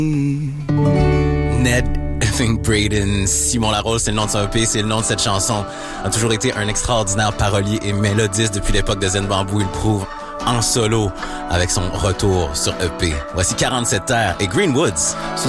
Ned effing Braden, Simon Larose, c'est le nom de son EP, c'est le nom de cette chanson. A toujours été un extraordinaire parolier et mélodiste depuis l'époque de Zen Bamboo. Il prouve en solo avec son retour sur EP. Voici 47 Terres et Greenwoods. Ce